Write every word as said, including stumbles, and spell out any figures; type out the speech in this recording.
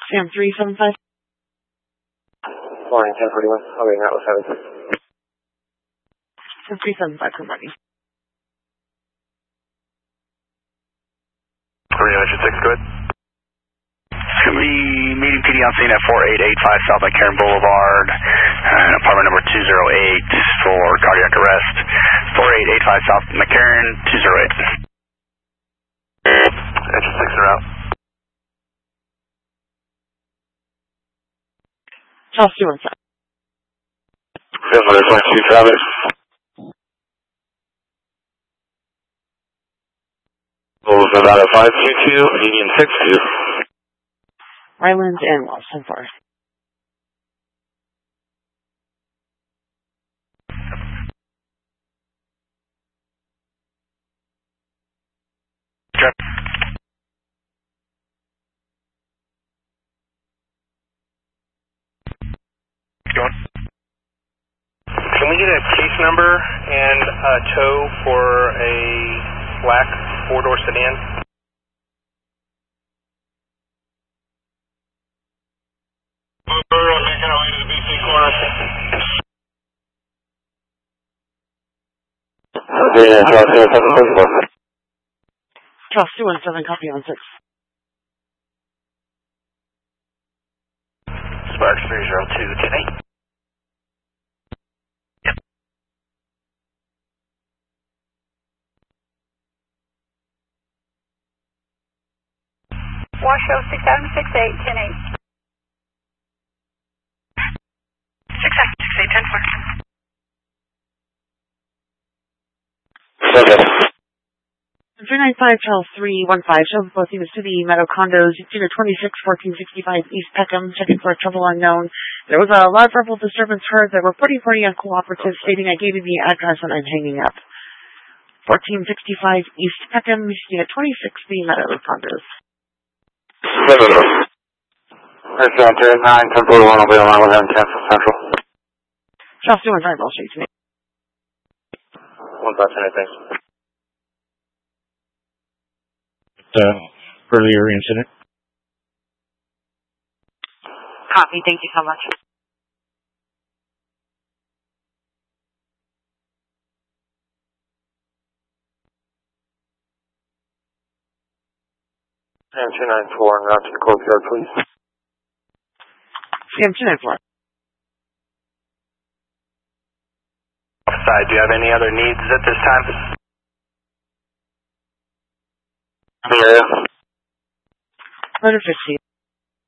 Sam three seven five. Morning, ten forty-one. Oh, wait, that was seven. Sam three seven five, good morning. three nine six, good. It's going to be meeting P D on scene at four eight eight five South McCarran Boulevard, and apartment number two zero eight for cardiac arrest. four eight eight five South McCarran, two zero eight. Engine six are out. Charles two one seven. Fifth twenty-two traffic. Over about a five two two, median six two. Ryland and Wells, ten four. Check. Going. Can we get a case number and a tow for a black four-door sedan? We're making our way to the B C corner. Okay, Charles two one seven, Charles two one seven, copy on six. Sparks three zero two, ten eight. Yep. Washoe six seven six eight, ten eight. six seven six eight, ten four. Okay. three nine five Charles three one five, show both in the City Meadow Condos, unit twenty-six fourteen sixty-five East Peckham, checking for trouble unknown. There was a loud verbal disturbance heard. There were pretty, pretty uncooperative, stating I gave you the address and I'm hanging up. fourteen sixty-five East Peckham, unit twenty-six B Meadow Condos. Seven. First down to nine, ten forty-one, I'll be on line with them, Kansas Central. Charles two one five, Wall Street, to me. One five ten, thanks. Uh, earlier incident. Copy, thank you so much. Sam two nine four, and route to the courtyard, please. Sam two nine four. Offside, do you have any other needs at this time? Yeah. one fifteen.